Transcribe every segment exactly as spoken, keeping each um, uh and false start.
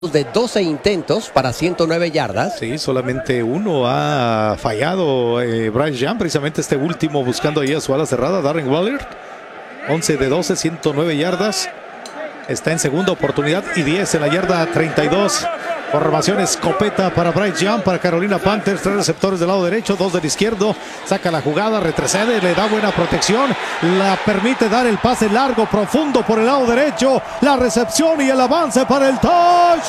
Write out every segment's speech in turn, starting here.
de doce intentos para ciento nueve yardas. Sí, solamente uno ha fallado eh, Bryce Young, precisamente este último buscando ahí a su ala cerrada, Darren Waller. once de doce, ciento nueve yardas. Está en segunda oportunidad y diez en la yarda treinta y dos. Formación escopeta para Bryce Young, para Carolina Panthers. Tres receptores del lado derecho, dos del izquierdo. Saca la jugada, retrocede, le da buena protección. La permite dar el pase largo, profundo por el lado derecho. La recepción y el avance para el touch.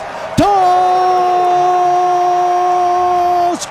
Touch.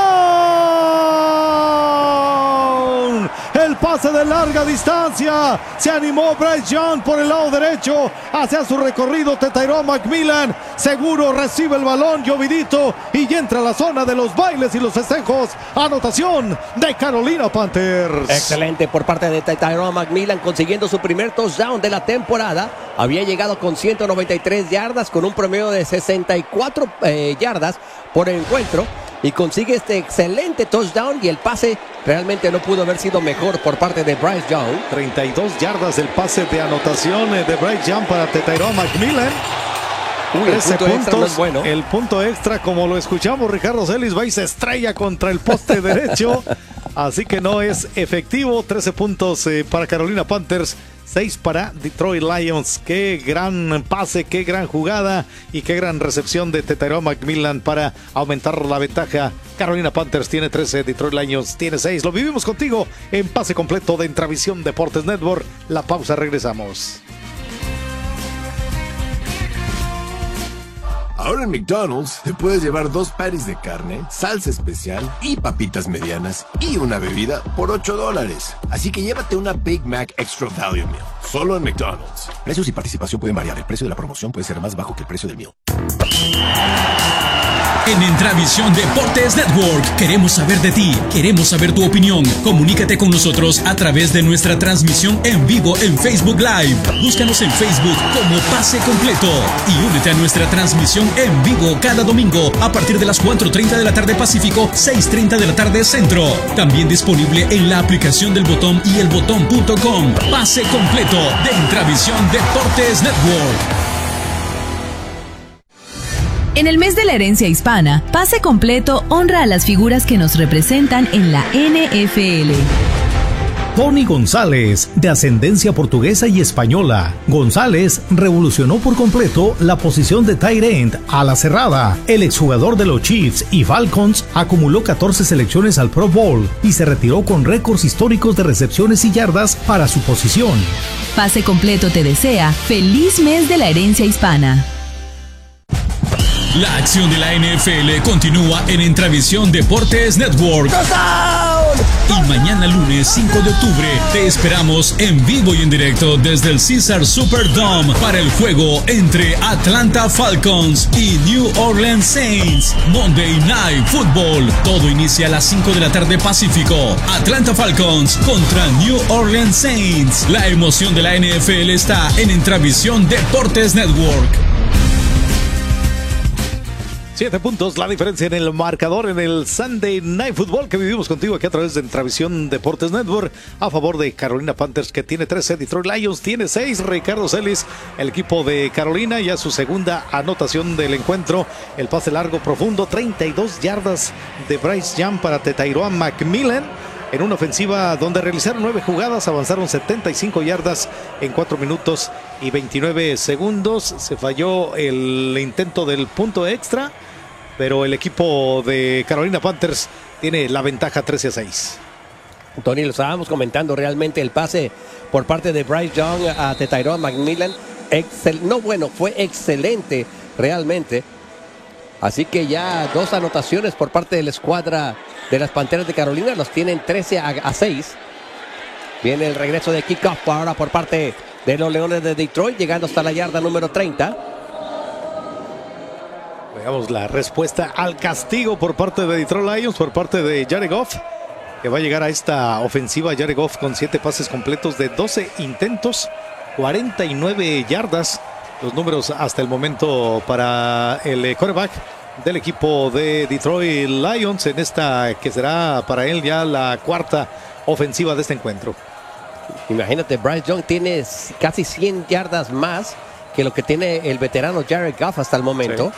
Down. El pase de larga distancia. Se animó Bryce Young por el lado derecho. Hacia su recorrido Tyrone McMillan. Seguro recibe el balón, llovidito, y entra a la zona de los bailes y los festejos. Anotación de Carolina Panthers. Excelente por parte de Tyrone McMillan, consiguiendo su primer touchdown de la temporada. Había llegado con ciento noventa y tres yardas, con un promedio de sesenta y cuatro eh, yardas por encuentro. Y consigue este excelente touchdown, y el pase realmente no pudo haber sido mejor por parte de Bryce Young. treinta y dos yardas el pase de anotación de Bryce Young para Tyrone McMillan. Uy, el punto extra no es bueno. El punto extra, como lo escuchamos, Ricardo Celis va y se estrella contra el poste derecho. Así que no es efectivo. trece puntos eh, para Carolina Panthers, seis para Detroit Lions. Qué gran pase, qué gran jugada y qué gran recepción de Tyrone McMillan para aumentar la ventaja. Carolina Panthers tiene trece, Detroit Lions tiene seis. Lo vivimos contigo en pase completo de Intravisión Deportes Network. La pausa, regresamos. Ahora en McDonald's te puedes llevar dos patties de carne, salsa especial y papitas medianas y una bebida por ocho dólares. Así que llévate una Big Mac Extra Value Meal, solo en McDonald's. Precios y participación pueden variar. El precio de la promoción puede ser más bajo que el precio del meal. En Intravisión Deportes Network queremos saber de ti, queremos saber tu opinión. Comunícate con nosotros a través de nuestra transmisión en vivo en Facebook Live. Búscanos en Facebook como Pase Completo y únete a nuestra transmisión en vivo cada domingo a partir de las cuatro treinta de la tarde Pacífico, seis treinta de la tarde Centro. También disponible en la aplicación del Botón y el botón punto com. Pase Completo de Intravisión Deportes Network. En el mes de la herencia hispana, Pase Completo honra a las figuras que nos representan en la N F L. Tony González, de ascendencia portuguesa y española. González revolucionó por completo la posición de tight end a la cerrada. El exjugador de los Chiefs y Falcons acumuló catorce selecciones al Pro Bowl y se retiró con récords históricos de recepciones y yardas para su posición. Pase Completo te desea feliz mes de la herencia hispana. La acción de la N F L continúa en Intravisión Deportes Network. Y mañana lunes cinco de octubre te esperamos en vivo y en directo desde el Caesars Superdome para el juego entre Atlanta Falcons y New Orleans Saints. Monday Night Football. Todo inicia a las cinco de la tarde Pacífico. Atlanta Falcons contra New Orleans Saints. La emoción de la N F L está en Intravisión Deportes Network. Siete puntos, la diferencia en el marcador en el Sunday Night Football que vivimos contigo aquí a través de Intravisión Deportes Network a favor de Carolina Panthers, que tiene trece, Detroit Lions tiene seis. Ricardo Celis, el equipo de Carolina, ya su segunda anotación del encuentro. El pase largo profundo, treinta y dos yardas de Bryce Young para Tyrone McMillan. En una ofensiva donde realizaron nueve jugadas, avanzaron setenta y cinco yardas en cuatro minutos y veintinueve segundos. Se falló el intento del punto extra, pero el equipo de Carolina Panthers tiene la ventaja trece a seis. Tony, lo estábamos comentando, realmente el pase por parte de Bryce Young a Tyrone McMillan, excel, no bueno, fue excelente realmente. Así que ya dos anotaciones por parte de la escuadra de las Panteras de Carolina, los tienen trece a seis. Viene el regreso de kickoff ahora por parte de los Leones de Detroit, llegando hasta la yarda número treinta. Veamos la respuesta al castigo por parte de Detroit Lions, por parte de Jared Goff, que va a llegar a esta ofensiva. Jared Goff con siete pases completos de doce intentos, cuarenta y nueve yardas. Los números hasta el momento para el quarterback del equipo de Detroit Lions en esta que será para él ya la cuarta ofensiva de este encuentro. Imagínate, Bryce Young tiene casi cien yardas más que lo que tiene el veterano Jared Goff hasta el momento. Sí.